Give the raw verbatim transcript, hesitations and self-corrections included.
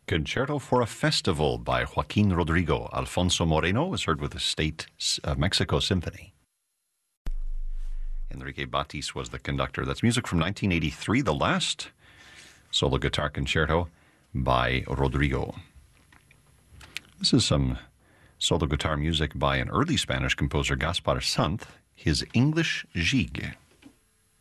Concerto for a Festival by Joaquin Rodrigo. Alfonso Moreno was heard with the State of Mexico Symphony. Enrique Batis was the conductor. That's music from nineteen eighty-three, the last solo guitar concerto by Rodrigo. This is some solo guitar music by an early Spanish composer, Gaspar Sanz, his English Gigue.